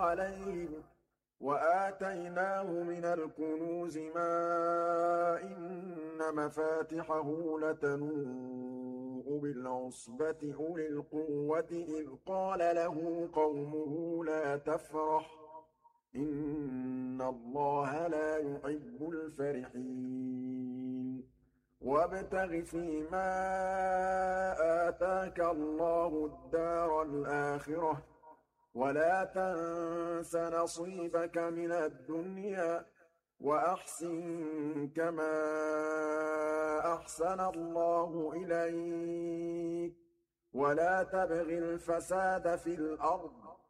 عليهم وآتيناه من الكنوز ما إن مفاتحه لتنوء بالعصبة أولي القوة إذ قال له قومه لا تفرح إن الله لا يحب الفرحين وابتغ فيما آتاك الله الدار الآخرة ولا تنس نصيبك من الدنيا وأحسن كما أحسن الله إليك ولا تبغ الفساد في الأرض